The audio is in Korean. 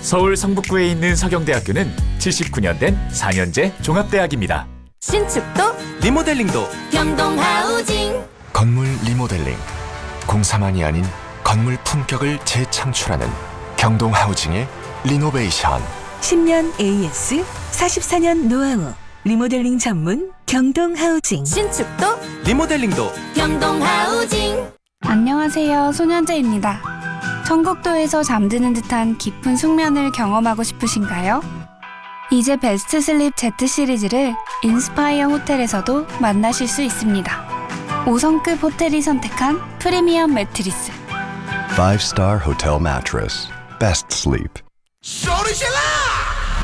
서울 성북구에 있는 서경대학교는 79년 된 4년제 종합대학입니다. 신축도 리모델링도 경동하우징. 건물 리모델링, 공사만이 아닌 건물 품격을 재창출하는 경동하우징의 리노베이션. 10년 AS, 44년 노하우, 리모델링 전문 경동하우징. 신축도 리모델링도 경동하우징. 안녕하세요, 손현재입니다. 청국도에서 잠드는 듯한 깊은 숙면을 경험하고 싶으신가요? 이제 베스트 슬립 Z 시리즈를 인스파이어 호텔에서도 만나실 수 있습니다. 5성급 호텔이 선택한 프리미엄 매트리스. 5-star hotel mattress. Best sleep. 소리질러!